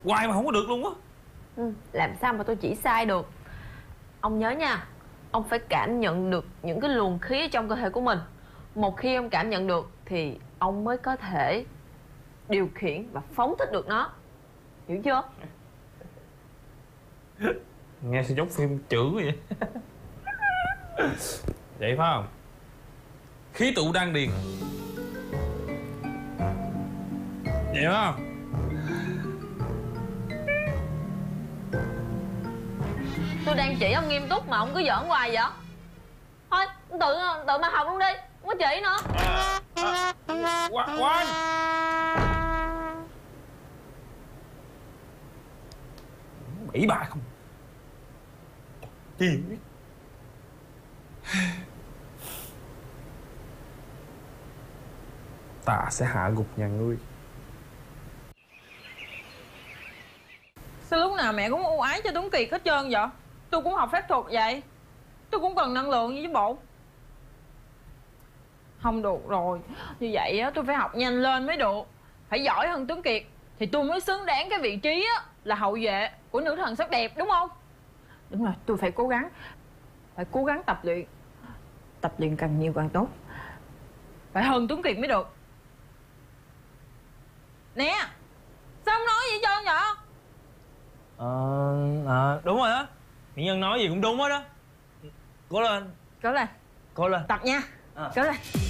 Hoài mà không có được luôn á. Làm sao mà tôi chỉ sai được. Ông nhớ nha, ông phải cảm nhận được những cái luồng khí ở trong cơ thể của mình. Một khi ông cảm nhận được thì ông mới có thể điều khiển và phóng thích được nó. Hiểu chưa? Nghe sao giống phim chữ vậy. Vậy phải không? Khí tụ đan điền. Vậy phải không? Tôi đang chỉ ông nghiêm túc mà ông cứ giỡn hoài vậy. Thôi tự mà học luôn đi, không có chỉ nữa. Khoan. Bỉ bà không? Chi biết. Ta sẽ hạ gục nhà ngươi. Sao lúc nào mẹ cũng ưu ái cho Tuấn Kiệt hết trơn vậy? Tôi cũng học phép thuật vậy. Tôi cũng cần năng lượng như chứ bộ. Không được rồi. Như vậy á, tôi phải học nhanh lên mới được. Phải giỏi hơn Tuấn Kiệt thì tôi mới xứng đáng cái vị trí á là hậu vệ của nữ thần sắc đẹp, đúng không? Đúng rồi, tôi phải cố gắng. Phải cố gắng tập luyện. Tập luyện càng nhiều càng tốt. Phải hơn Tuấn Kiệt mới được. Nè, sao không nói gì hết trơn vậy? Đúng rồi á. Mỹ Nhân nói gì cũng đúng hết á. Cố lên. Cố lên. Cố lên. Tập nha. Cố lên.